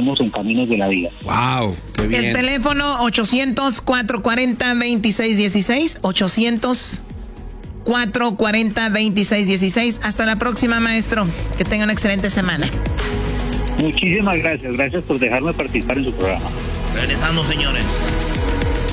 avanzaremos en caminos de la vida. ¡Wow! ¡Qué bien! El teléfono 800-440-2616, 800-440-2616. Hasta la próxima, maestro. Que tenga una excelente semana. Muchísimas gracias. Gracias por dejarme participar en su programa. Regresamos, señores.